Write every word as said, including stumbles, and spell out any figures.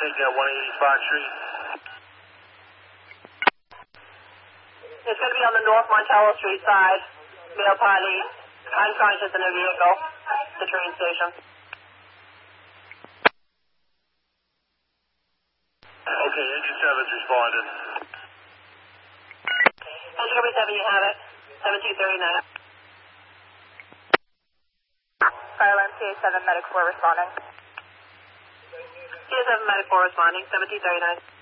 taking at one eighty Fox Street. It's going to be on the North Montello Street side. Male party, unconscious in a vehicle, the train station. Okay, engine seven's responded. Engine number seven, you have it. seventeen thirty-nine. Fire alarm T A seven, medic four responding. T A seven, medic four responding, seventeen thirty-nine.